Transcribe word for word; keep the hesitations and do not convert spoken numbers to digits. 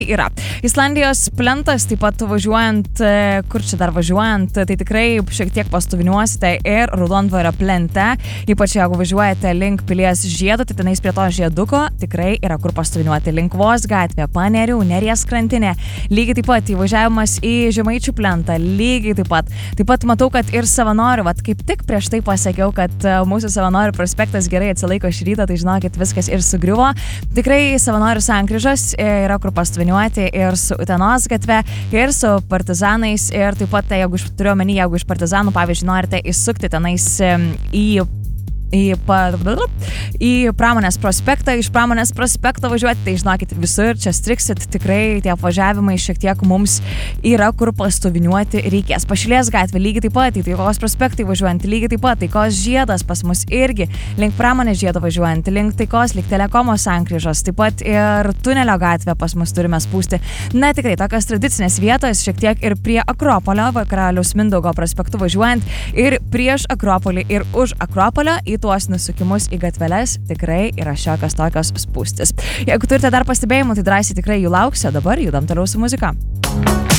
yra. Islandijos plentas, taip pat važiuojant, kur čia dar važiuojant, tai tikrai šiek tiek pastuviniuosite ir Raudondvario plente, ypač jeigu važiuojate link Pilies žiedo, tai tenais prie to žieduko tikrai yra kur pastuviniuoti. Linkvos gatvė, Panerių, Neries krantinė, lygiai taip pat įvažiavimas į Žemaičių plentą, lygiai taip pat. Taip pat matau, kad ir Savanorių, vat kaip tik prieš tai pasakiau, kad mūsų Savanorių prospektas gerai atsilaiko šį rytą, tai žinokit, viskas ir sugriuvo. Tikrai Savanorių sankryžos yra kur pastuviniuoti ir su Utenos gatve, ir su Partizanais, ir taip pat, jeigu aš turiu omeny, jeigu iš Partizanų, pavyzdžiui, norite įsukti tenais į į, pa, į Pramonės prospektą, iš Pramonės prospekto važiuoti, tai žinokit, visur čia striksit, tikrai tie apvažiavimai šiek tiek mums yra kur pastuviniuoti reikės. Pašilės gatvė lygiai taip pat, į Taikos prospektai važiuojant, lygiai taip pat, Taikos žiedas pas mus irgi, link Pramonės žiedo važiuojant, link Taikos, link Telekomo sankryžos, taip pat ir Tunelio gatvę pas mus turime spūsti. Na tikrai, tokios tradicinės vietos, šiek tiek ir prie Akropolio, Karaliaus Mindaugo prospektu važiuojant, ir prieš Akropolį, ir už Akropolio, į tuos nusukimus į gatveles tikrai yra šiokios tokios spūstis. Jeigu turite dar pastebėjimų, tai drąsiai tikrai jų lauksiu, dabar judam toliau su muzika.